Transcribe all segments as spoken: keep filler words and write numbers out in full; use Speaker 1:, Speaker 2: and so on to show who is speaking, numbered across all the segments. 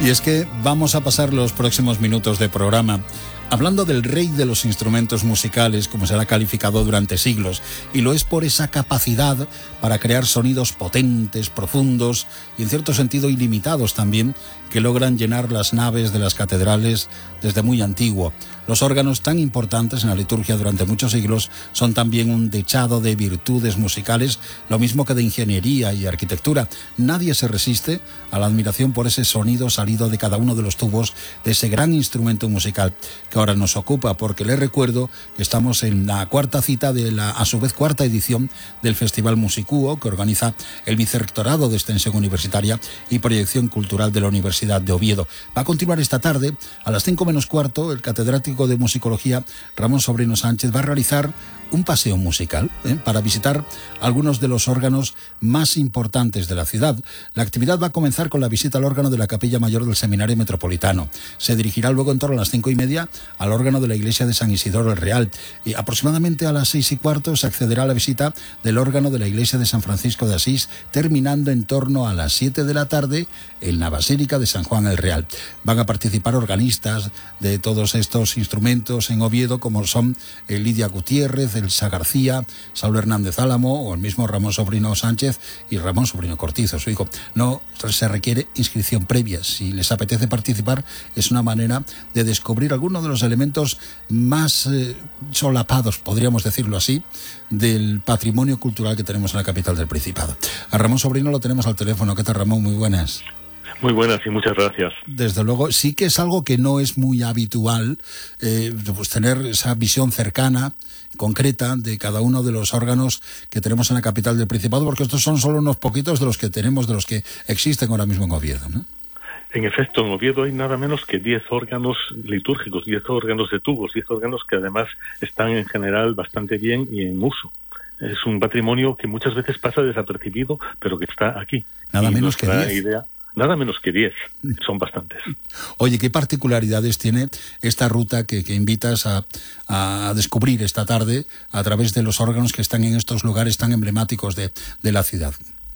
Speaker 1: Y es que vamos a pasar los próximos minutos de programa hablando del rey de los instrumentos musicales, como se le ha calificado durante siglos, y lo es por esa capacidad para crear sonidos potentes, profundos y en cierto sentido ilimitados también, que logran llenar las naves de las catedrales desde muy antiguo. Los órganos, tan importantes en la liturgia durante muchos siglos, son también un dechado de virtudes musicales, lo mismo que de ingeniería y arquitectura. Nadie se resiste a la admiración por ese sonido salido de cada uno de los tubos de ese gran instrumento musical que ahora nos ocupa, porque les recuerdo que estamos en la cuarta cita de la, a su vez, cuarta edición del Festival Musicuo, que organiza el Vicerrectorado de Extensión Universitaria y Proyección Cultural de la Universidad de Oviedo. Va a continuar esta tarde, a las cinco menos cuarto, el catedrático de musicología Ramón Sobrino Sánchez va a realizar un paseo musical ¿eh? para visitar algunos de los órganos más importantes de la ciudad. La actividad va a comenzar con la visita al órgano de la Capilla Mayor del Seminario Metropolitano. Se dirigirá luego en torno a las cinco y media al órgano de la Iglesia de San Isidoro el Real. Y aproximadamente a las seis y cuarto se accederá a la visita del órgano de la Iglesia de San Francisco de Asís, terminando en torno a las siete de la tarde en la Basílica de San Juan el Real. Van a participar organistas de todos estos instrumentos en Oviedo, como son Lidia Gutiérrez, Elsa García, Saulo Hernández Álamo o el mismo Ramón Sobrino Sánchez y Ramón Sobrino Cortizo, su hijo. No se requiere inscripción previa. Si les apetece participar, es una manera de descubrir algunos de los elementos más eh, solapados, podríamos decirlo así, del patrimonio cultural que tenemos en la capital del Principado. A Ramón Sobrino lo tenemos al teléfono. ¿Qué tal, Ramón? Muy buenas.
Speaker 2: Muy buenas y muchas gracias.
Speaker 1: Desde luego, sí que es algo que no es muy habitual, eh, pues tener esa visión cercana, concreta, de cada uno de los órganos que tenemos en la capital del Principado, porque estos son solo unos poquitos de los que tenemos, de los que existen ahora mismo en Oviedo, ¿no?
Speaker 2: En efecto, en Oviedo hay nada menos que diez órganos litúrgicos, diez órganos de tubos, diez órganos que además están en general bastante bien y en uso. Es un patrimonio que muchas veces pasa desapercibido, pero que está aquí.
Speaker 1: Nada menos que diez.
Speaker 2: Idea, Nada menos que diez, son bastantes.
Speaker 1: Oye, ¿qué particularidades tiene esta ruta que, que invitas a, a descubrir esta tarde a través de los órganos que están en estos lugares tan emblemáticos de, de la ciudad?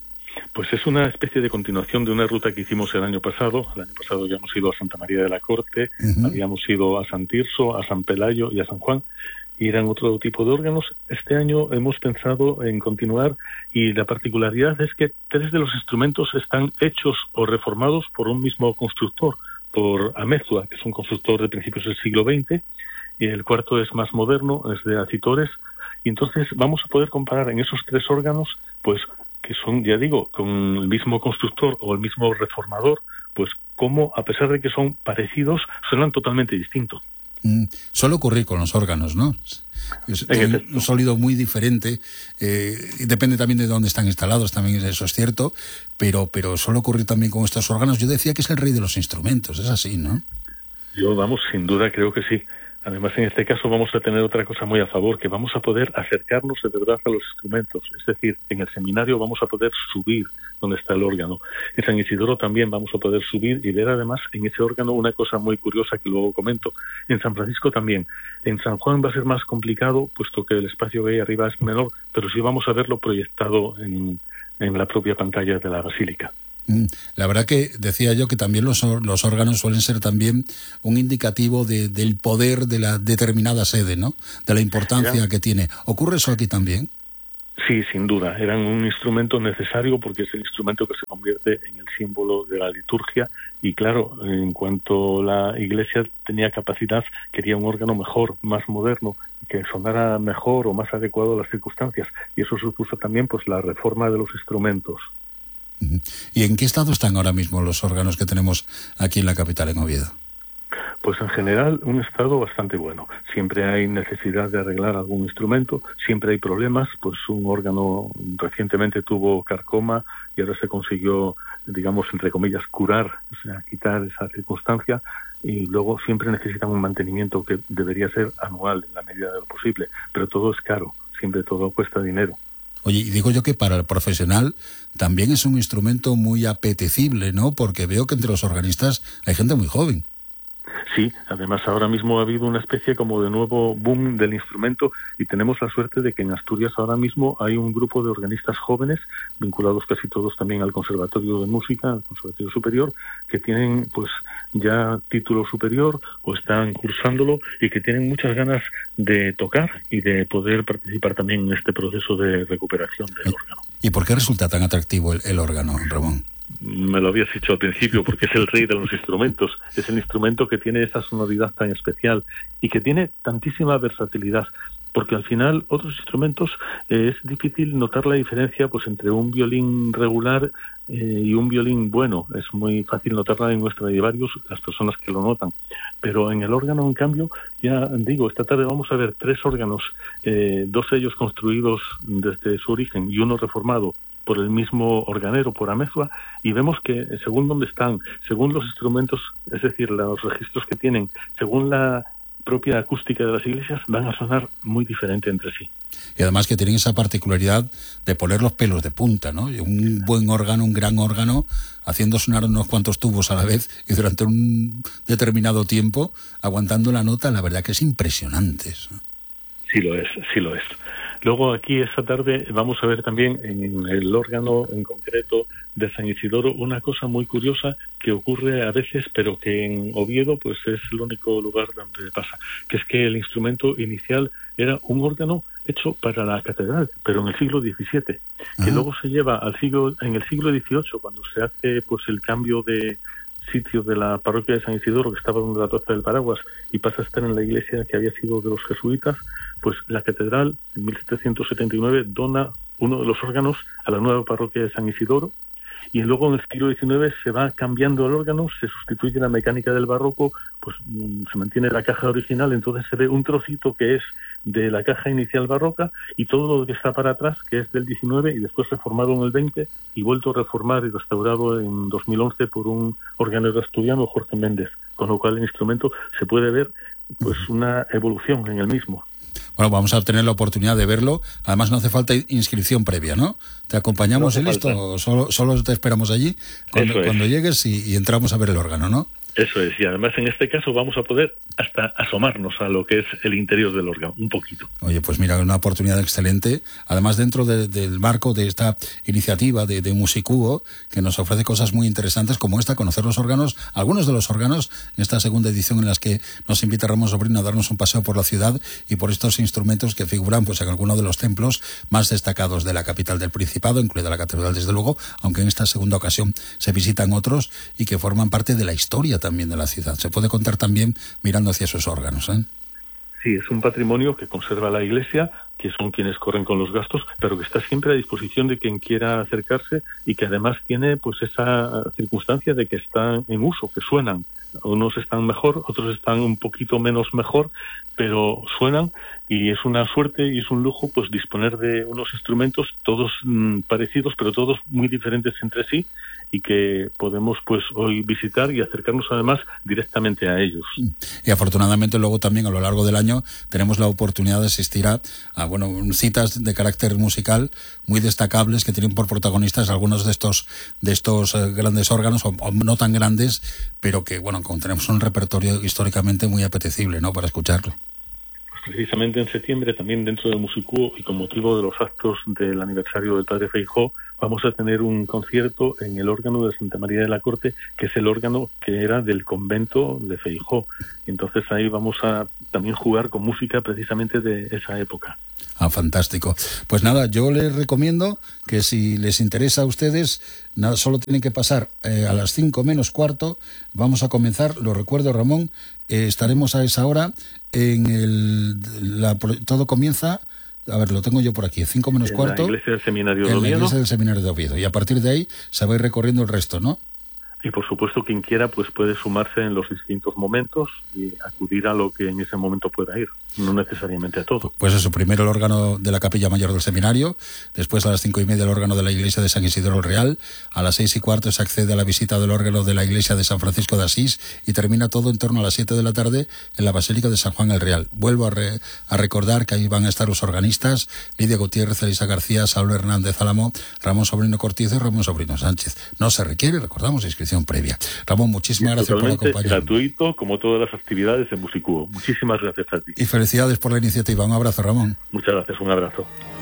Speaker 2: Pues es una especie de continuación de una ruta que hicimos el año pasado. El año pasado ya hemos ido a Santa María de la Corte, uh-huh. habíamos ido a San Tirso, a San Pelayo y a San Juan, y eran otro tipo de órganos. Este año hemos pensado en continuar, y la particularidad es que tres de los instrumentos están hechos o reformados por un mismo constructor, por Amézua, que es un constructor de principios del siglo veinte, y el cuarto es más moderno, es de Acitores, y entonces vamos a poder comparar en esos tres órganos, pues que son, ya digo, con el mismo constructor o el mismo reformador, pues cómo, a pesar de que son parecidos, suenan totalmente distintos.
Speaker 1: Mm, suele ocurrir con los órganos, ¿no? Es un, un sonido muy diferente, eh, y depende también de dónde están instalados, también eso es cierto, pero, pero suele ocurrir también con estos órganos. Yo decía que es el rey de los instrumentos, es así, ¿no?
Speaker 2: Yo, vamos, sin duda creo que sí. Además, en este caso vamos a tener otra cosa muy a favor, que vamos a poder acercarnos de verdad a los instrumentos. Es decir, en el seminario vamos a poder subir donde está el órgano. En San Isidoro también vamos a poder subir y ver además en ese órgano una cosa muy curiosa que luego comento. En San Francisco también. En San Juan va a ser más complicado, puesto que el espacio que hay arriba es menor, pero sí vamos a verlo proyectado en, en la propia pantalla de la basílica.
Speaker 1: La verdad que decía yo que también los, los órganos suelen ser también un indicativo de, del poder de la determinada sede, ¿no? De la importancia ¿Ya? que tiene. ¿Ocurre eso aquí también?
Speaker 2: Sí, sin duda. Eran un instrumento necesario porque es el instrumento que se convierte en el símbolo de la liturgia, y claro, en cuanto la Iglesia tenía capacidad, quería un órgano mejor, más moderno, que sonara mejor o más adecuado a las circunstancias, y eso supuso también pues la reforma de los instrumentos.
Speaker 1: ¿Y en qué estado están ahora mismo los órganos que tenemos aquí en la capital, en Oviedo?
Speaker 2: Pues en general un estado bastante bueno. Siempre hay necesidad de arreglar algún instrumento, siempre hay problemas, pues un órgano recientemente tuvo carcoma y ahora se consiguió, digamos, entre comillas, curar, o sea, quitar esa circunstancia, y luego siempre necesitan un mantenimiento que debería ser anual en la medida de lo posible, pero todo es caro, siempre todo cuesta dinero.
Speaker 1: Oye, y digo yo que para el profesional también es un instrumento muy apetecible, ¿no? Porque veo que entre los organistas hay gente muy joven.
Speaker 2: Sí, además ahora mismo ha habido una especie como de nuevo boom del instrumento y tenemos la suerte de que en Asturias ahora mismo hay un grupo de organistas jóvenes, vinculados casi todos también al Conservatorio de Música, al Conservatorio Superior, que tienen pues ya título superior o están cursándolo y que tienen muchas ganas de tocar y de poder participar también en este proceso de recuperación del órgano.
Speaker 1: ¿Y por qué resulta tan atractivo el, el órgano, Ramón?
Speaker 2: Me lo habías dicho al principio, porque es el rey de los instrumentos, es el instrumento que tiene esa sonoridad tan especial y que tiene tantísima versatilidad, porque al final otros instrumentos eh, es difícil notar la diferencia pues entre un violín regular eh, y un violín bueno. Es muy fácil notarla en nuestra de varios las personas que lo notan, pero en el órgano, en cambio, ya digo, esta tarde vamos a ver tres órganos, eh, dos de ellos construidos desde su origen y uno reformado por el mismo organero, por Amezua, y vemos que según dónde están, según los instrumentos, es decir, los registros que tienen, según la propia acústica de las iglesias, van a sonar muy diferente entre sí.
Speaker 1: Y además que tienen esa particularidad de poner los pelos de punta, ¿no? Un buen órgano, un gran órgano, haciendo sonar unos cuantos tubos a la vez y durante un determinado tiempo, aguantando la nota, la verdad que es impresionante eso.
Speaker 2: Sí lo es, sí lo es. Luego aquí esta tarde vamos a ver también en el órgano en concreto de San Isidoro una cosa muy curiosa que ocurre a veces, pero que en Oviedo pues es el único lugar donde pasa, que es que el instrumento inicial era un órgano hecho para la catedral, pero en el siglo diecisiete, que uh-huh. luego se lleva al siglo en el siglo dieciocho, cuando se hace pues el cambio de sitio de la parroquia de San Isidoro, que estaba donde la Plaza del Paraguas, y pasa a estar en la iglesia que había sido de los jesuitas, pues la catedral en mil setecientos setenta y nueve dona uno de los órganos a la nueva parroquia de San Isidoro, y luego en el siglo diecinueve se va cambiando el órgano, se sustituye la mecánica del barroco, pues mmm, se mantiene la caja original, entonces se ve un trocito que es de la caja inicial barroca y todo lo que está para atrás, que es del diecinueve y después reformado en el veinte y vuelto a reformar y restaurado en dos mil once por un organero asturiano, Jorge Méndez, con lo cual el instrumento se puede ver pues una evolución en el mismo.
Speaker 1: Bueno, vamos a tener la oportunidad de verlo. Además, no hace falta inscripción previa, ¿no? Te acompañamos no y listo. Solo, solo te esperamos allí cuando, cuando llegues y, y entramos a ver el órgano, ¿no?
Speaker 2: Eso es, y además en este caso vamos a poder hasta asomarnos a lo que es el interior del órgano, un poquito.
Speaker 1: Oye, pues mira, una oportunidad excelente, además dentro de, del marco de esta iniciativa de, de Musicuo, que nos ofrece cosas muy interesantes como esta, conocer los órganos, algunos de los órganos, en esta segunda edición en las que nos invita Ramón Sobrino a darnos un paseo por la ciudad y por estos instrumentos que figuran pues en alguno de los templos más destacados de la capital del Principado, incluida la catedral desde luego, aunque en esta segunda ocasión se visitan otros y que forman parte de la historia también de la ciudad. Se puede contar también mirando hacia esos órganos, ¿eh?
Speaker 2: Sí, es un patrimonio que conserva la Iglesia, que son quienes corren con los gastos, pero que está siempre a disposición de quien quiera acercarse y que además tiene pues esa circunstancia de que están en uso, que suenan. Unos están mejor, otros están un poquito menos mejor, pero suenan y es una suerte y es un lujo pues disponer de unos instrumentos todos mmm, parecidos, pero todos muy diferentes entre sí y que podemos pues hoy visitar y acercarnos además directamente a ellos.
Speaker 1: Y afortunadamente luego también a lo largo del año tenemos la oportunidad de asistir a, a bueno, citas de carácter musical muy destacables que tienen por protagonistas algunos de estos de estos eh, grandes órganos o, o no tan grandes, pero que bueno, tenemos un repertorio históricamente muy apetecible, ¿no?, para escucharlo.
Speaker 2: Precisamente en septiembre, también dentro de Musicuo y con motivo de los actos del aniversario del Padre Feijóo, vamos a tener un concierto en el órgano de Santa María de la Corte, que es el órgano que era del convento de Feijóo. Entonces ahí vamos a también jugar con música precisamente de esa época.
Speaker 1: Ah, fantástico. Pues nada, yo les recomiendo que si les interesa a ustedes, nada, solo tienen que pasar eh, a las cinco menos cuarto. Vamos a comenzar, lo recuerdo, Ramón, eh, estaremos a esa hora en el... La, todo comienza... A ver, lo tengo yo por aquí, cinco menos cuarto.
Speaker 2: En la iglesia del Seminario de
Speaker 1: Oviedo.
Speaker 2: En
Speaker 1: la iglesia del Seminario de Oviedo. Y a partir de ahí se va a ir recorriendo el resto, ¿no?
Speaker 2: Y por supuesto quien quiera pues puede sumarse en los distintos momentos y acudir a lo que en ese momento pueda ir, no necesariamente a todo.
Speaker 1: Pues eso, primero el órgano de la Capilla Mayor del Seminario, después a las cinco y media el órgano de la Iglesia de San Isidro el Real, a las seis y cuarto se accede a la visita del órgano de la Iglesia de San Francisco de Asís y termina todo en torno a las siete de la tarde en la Basílica de San Juan el Real. Vuelvo a, re, a recordar que ahí van a estar los organistas, Lidia Gutiérrez, Elisa García, Saulo Hernández Álamo, Ramón Sobrino Cortizo y Ramón Sobrino Sánchez. No se requiere, recordamos, inscripción inscripción previa. Ramón, muchísimas gracias por acompañarnos.
Speaker 2: Gratuito, como todas las actividades en Musicuo. Muchísimas gracias a ti.
Speaker 1: Y felicidades por la iniciativa. Un abrazo, Ramón.
Speaker 2: Muchas gracias, un abrazo.